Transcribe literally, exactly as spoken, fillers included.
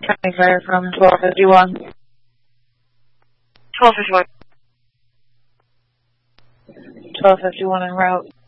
County Fire from twelve fifty-one. twelve fifty-one. twelve fifty-one en route.